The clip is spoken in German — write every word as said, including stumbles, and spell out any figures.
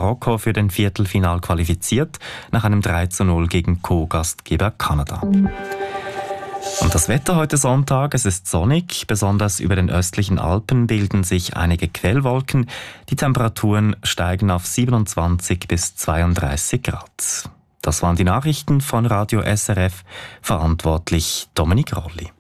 Marokko für den Viertelfinal qualifiziert, nach einem drei zu null gegen Co-Gastgeber Kanada. Und das Wetter heute Sonntag, es ist sonnig, besonders über den östlichen Alpen bilden sich einige Quellwolken. Die Temperaturen steigen auf siebenundzwanzig bis zweiunddreißig Grad. Das waren die Nachrichten von Radio S R F, verantwortlich Dominik Rolli.